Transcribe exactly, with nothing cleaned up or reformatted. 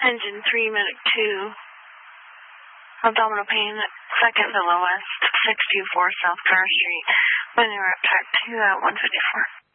Engine three, medic two. Abdominal pain, second to lowest, six two four South Car Street. When you're at track two at one fifty-four.